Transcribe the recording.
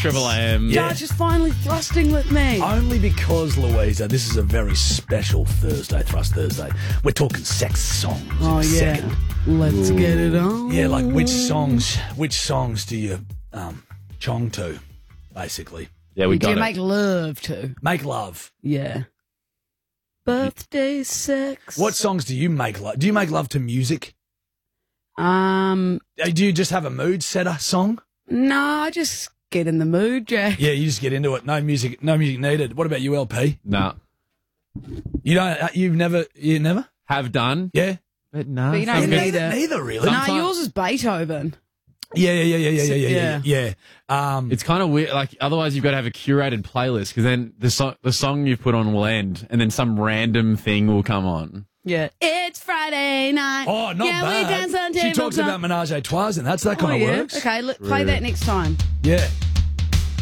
Triple M. Yeah. Josh is finally thrusting with me. Only because, Louisa, this is a very special Thursday, Thrust Thursday. We're talking sex songs in a second. Let's get it on. Yeah, like which songs do you chong to, basically? Yeah, we Do you got make it. love to? Make love. Yeah. Birthday sex. What songs do you make love? Do you make love to music? No, Do you just have a mood setter song? I just get in the mood, Jack. Yeah, you just get into it. No music needed. What about you, LP? No. You don't. You never. Have done. Yeah. But no. But you don't Sometimes- need it. Neither really. No, Sometimes- yours is Beethoven. Yeah. It's kind of weird. Like, otherwise, you've got to have a curated playlist because then the song you've put on will end, and then some random thing will come on. Yeah. It's Friday night. Oh, not yeah, bad. we dance on She talks tabletop. about menage a trois, and that's that kind of works. Okay, play that next time. Yeah.